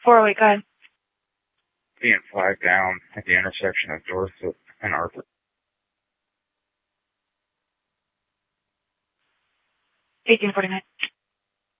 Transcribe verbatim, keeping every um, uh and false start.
four oh eight, go ahead. Being flagged down at the intersection of Dorset and Arthur. eighteen forty-nine.